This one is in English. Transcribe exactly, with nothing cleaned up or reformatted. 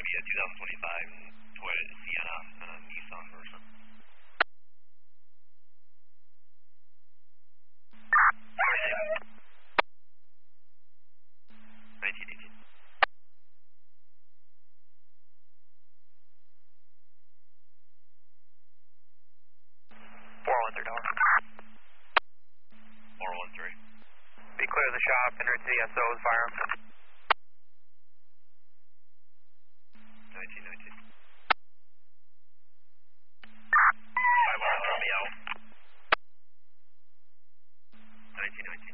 be a twenty twenty-five Toyota Sienna and a Nissan Versa. nineteen eighteen. four one three tower. four one three. Be clear of the shop, enter to the S Os, fire them. nineteen nineteen. five one Romeo. nineteen nineteen.